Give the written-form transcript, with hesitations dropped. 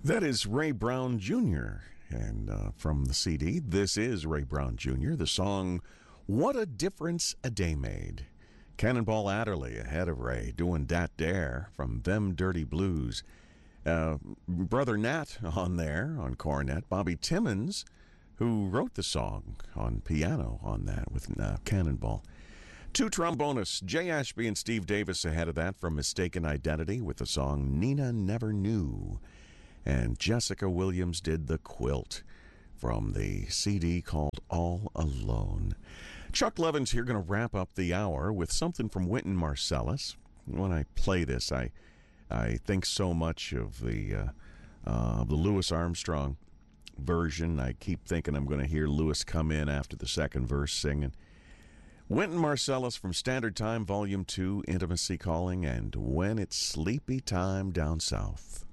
That is Ray Brown Jr. And from the CD, this is Ray Brown Jr., the song What a Difference a Day Made. Cannonball Adderley ahead of Ray doing Dat Dare from Them Dirty Blues. Brother Nat on there on cornet. Bobby Timmons, who wrote the song on piano on that with Cannonball. Two trombonists, Jay Ashby and Steve Davis ahead of that from Mistaken Identity with the song Nina Never Knew. And Jessica Williams did The Quilt from the CD called All Alone. Chuck Levin's here going to wrap up the hour with something from Wynton Marsalis. When I play this, I think so much of the Louis Armstrong version. I keep thinking I'm going to hear Louis come in after the second verse singing. Wynton Marsalis from Standard Time, Volume 2, Intimacy Calling, and When It's Sleepy Time Down South.